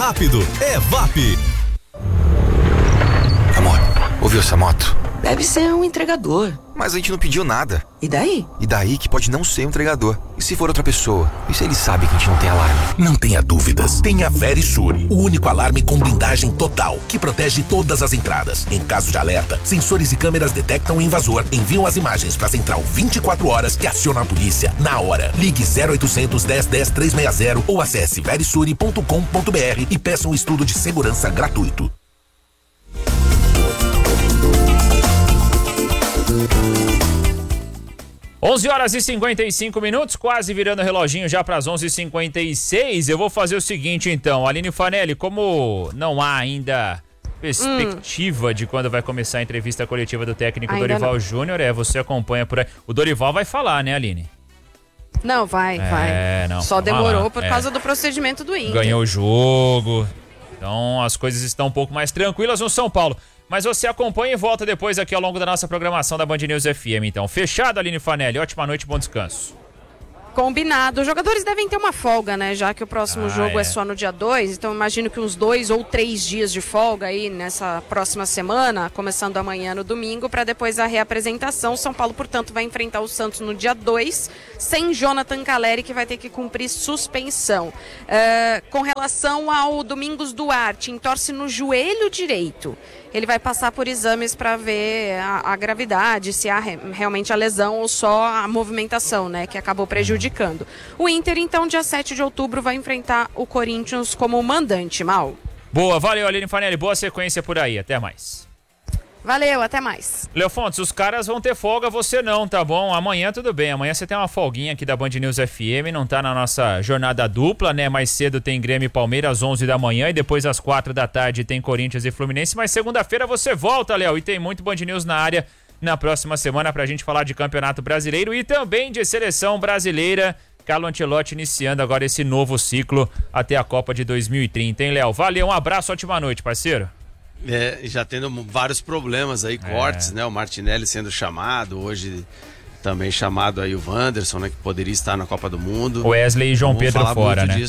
rápido, é VAP. Amor, ouviu essa moto? Deve ser um entregador. Mas a gente não pediu nada. E daí? E daí que pode não ser um entregador. E se for outra pessoa? E se ele sabe que a gente não tem alarme? Não tenha dúvidas. Tenha Verisure, o único alarme com blindagem total, que protege todas as entradas. Em caso de alerta, sensores e câmeras detectam o invasor, enviam as imagens para a central 24 horas que aciona a polícia na hora. Ligue 0800 10 10 360 ou acesse verisure.com.br e peça um estudo de segurança gratuito. 11h55, quase virando o reloginho já para as 11h56. Eu vou fazer o seguinte então, Aline Fanelli, como não há ainda perspectiva de quando vai começar a entrevista coletiva do técnico ainda Dorival Júnior, você acompanha por aí. O Dorival vai falar, né, Aline? Não, vai. Não, só demorou por causa do procedimento do Inter. Ganhou o jogo, então as coisas estão um pouco mais tranquilas no São Paulo. Mas você acompanha e volta depois aqui ao longo da nossa programação da Band News FM. Então, fechado, Aline Fanelli. Ótima noite, bom descanso. Combinado. Os jogadores devem ter uma folga, né? Já que o próximo jogo é só no dia 2. Então, imagino que uns 2 ou 3 dias de folga aí nessa próxima semana, começando amanhã no domingo, para depois a reapresentação. São Paulo, portanto, vai enfrentar o Santos no dia 2, sem Jonathan Calleri, que vai ter que cumprir suspensão. Com relação ao Domingos Duarte, entorce no joelho direito. Ele vai passar por exames para ver a gravidade, se há realmente a lesão ou só a movimentação, né, que acabou prejudicando. O Inter, então, dia 7 de outubro, vai enfrentar o Corinthians como mandante, Mal. Boa, valeu, Aline Fanelli. Boa sequência por aí. Até mais. Valeu, até mais. Léo Fontes, os caras vão ter folga, você não, tá bom? Amanhã tudo bem, amanhã você tem uma folguinha aqui da Band News FM, não tá na nossa jornada dupla, né? Mais cedo tem Grêmio e Palmeiras às 11 da manhã e depois às 4 da tarde tem Corinthians e Fluminense, mas segunda-feira você volta, Léo, e tem muito Band News na área na próxima semana pra gente falar de Campeonato Brasileiro e também de Seleção Brasileira. Carlo Ancelotti iniciando agora esse novo ciclo até a Copa de 2030, hein, Léo? Valeu, um abraço, ótima noite, parceiro. Já tendo vários problemas aí, cortes, né? O Martinelli sendo chamado, hoje também chamado aí o Wanderson, né? Que poderia estar na Copa do Mundo. Wesley e João Pedro fora, né?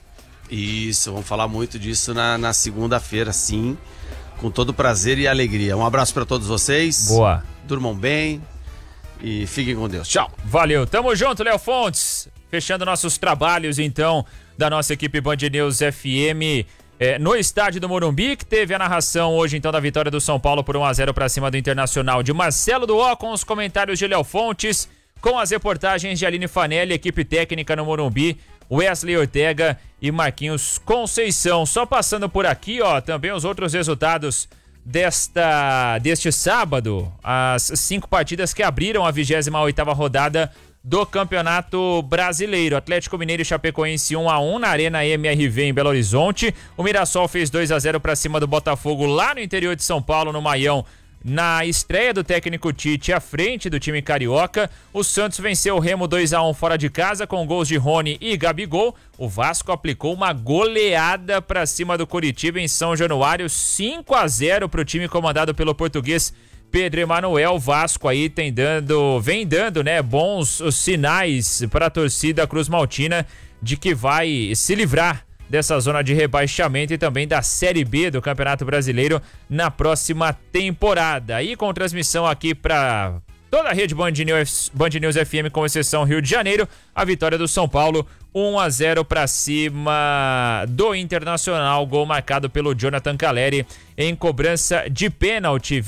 Isso, vamos falar muito disso na segunda-feira, sim, com todo prazer e alegria. Um abraço para todos vocês. Boa. Durmam bem e fiquem com Deus. Tchau. Valeu, tamo junto, Léo Fontes. Fechando nossos trabalhos, então, da nossa equipe Band News FM. No estádio do Morumbi, que teve a narração hoje, então, da vitória do São Paulo por 1-0 para cima do Internacional de Marcelo Duó, com os comentários de Léo Fontes, com as reportagens de Aline Fanelli, equipe técnica no Morumbi, Wesley Ortega e Marquinhos Conceição. Só passando por aqui, também os outros resultados deste sábado, as 5 partidas que abriram a 28ª rodada do Campeonato Brasileiro. Atlético Mineiro e Chapecoense 1-1 na Arena MRV em Belo Horizonte. O Mirassol fez 2-0 para cima do Botafogo lá no interior de São Paulo, no Maião, na estreia do técnico Tite à frente do time carioca. O Santos venceu o Remo 2-1 fora de casa com gols de Rony e Gabigol. O Vasco aplicou uma goleada para cima do Coritiba em São Januário, 5-0 para o time comandado pelo português Pedro Emanuel. Vasco aí vem dando, né, bons sinais para a torcida Cruz Maltina de que vai se livrar dessa zona de rebaixamento e também da Série B do Campeonato Brasileiro na próxima temporada. E com transmissão aqui para toda a rede Band News FM, com exceção Rio de Janeiro, a vitória do São Paulo 1-0 para cima do Internacional, gol marcado pelo Jonathan Calleri em cobrança de pênalti.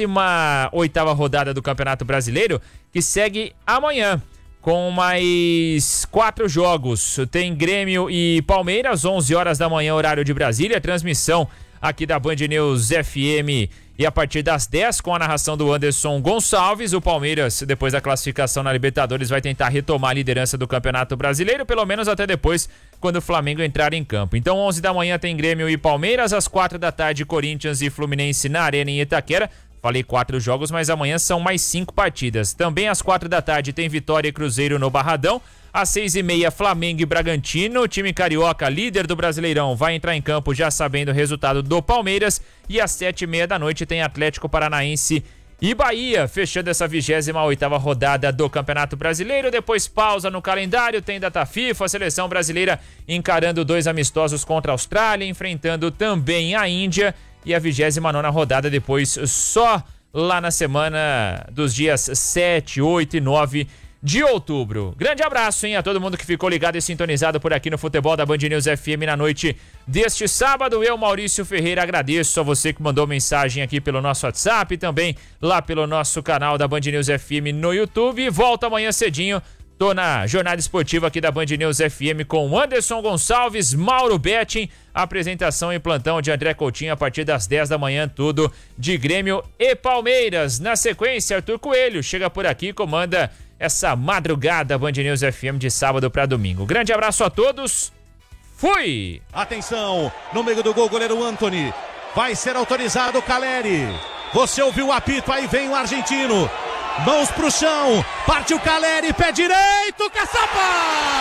28ª rodada do Campeonato Brasileiro, que segue amanhã com mais 4 jogos. Tem Grêmio e Palmeiras, 11 horas da manhã, horário de Brasília. Transmissão aqui da Band News FM e a partir das 10 com a narração do Anderson Gonçalves. O Palmeiras, depois da classificação na Libertadores, vai tentar retomar a liderança do Campeonato Brasileiro, pelo menos até depois, quando o Flamengo entrar em campo. Então 11 da manhã tem Grêmio e Palmeiras, às 4 da tarde Corinthians e Fluminense na Arena em Itaquera. Falei 4 jogos, mas amanhã são mais 5 partidas. Também às 4 da tarde tem Vitória e Cruzeiro no Barradão. Às 6h30, Flamengo e Bragantino. O time carioca, líder do Brasileirão, vai entrar em campo já sabendo o resultado do Palmeiras. E às 7h30 da noite tem Atlético Paranaense e Bahia, fechando essa 28ª rodada do Campeonato Brasileiro. Depois pausa no calendário, tem data FIFA, a seleção brasileira encarando 2 amistosos contra a Austrália, enfrentando também a Índia, e a 29ª rodada depois só lá na semana dos dias 7, 8 e 9 de outubro. Grande abraço, hein, a todo mundo que ficou ligado e sintonizado por aqui no Futebol da Band News FM na noite deste sábado. Eu, Maurício Ferreira, agradeço a você que mandou mensagem aqui pelo nosso WhatsApp e também lá pelo nosso canal da Band News FM no YouTube. Volto amanhã cedinho. Tô na jornada esportiva aqui da Band News FM com Anderson Gonçalves, Mauro Betting, apresentação em plantão de André Coutinho a partir das 10 da manhã, tudo de Grêmio e Palmeiras. Na sequência, Arthur Coelho chega por aqui e comanda essa madrugada Band News FM de sábado para domingo. Grande abraço a todos, fui! Atenção, no meio do gol, goleiro Antony, vai ser autorizado o Caleri. Você ouviu o apito, aí vem o argentino. Mãos pro chão, partiu Caleri, pé direito, caçapa!